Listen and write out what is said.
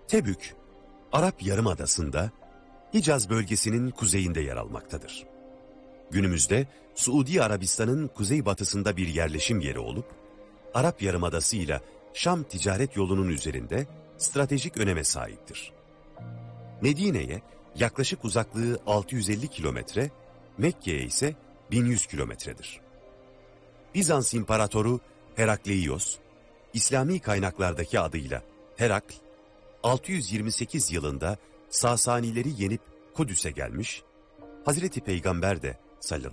Tebük, Arap Yarımadası'nda Hicaz bölgesinin kuzeyinde yer almaktadır. Günümüzde Suudi Arabistan'ın kuzeybatısında bir yerleşim yeri olup, Arap Yarımadası ile Şam ticaret yolunun üzerinde stratejik öneme sahiptir. Medine'ye yaklaşık uzaklığı 650 kilometre, Mekke'ye ise 1100 kilometredir. Bizans İmparatoru Herakleios, İslami kaynaklardaki adıyla Herakl, 628 yılında Sasanileri yenip Kudüs'e gelmiş, Hazreti Peygamber de sallallahu